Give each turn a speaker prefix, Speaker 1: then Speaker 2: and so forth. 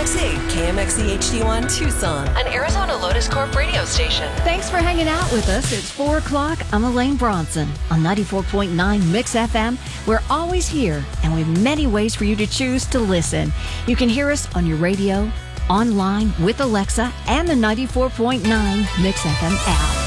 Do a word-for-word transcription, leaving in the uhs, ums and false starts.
Speaker 1: X E, K M X E H D one Tucson, an Arizona Lotus Corp radio station.
Speaker 2: Thanks for hanging out with us. It's four o'clock. I'm Elaine Bronson on ninety-four point nine Mix F M. We're always here, and we have many ways for you to choose to listen. You can hear us on your radio, online, with Alexa, and the ninety-four point nine Mix F M app.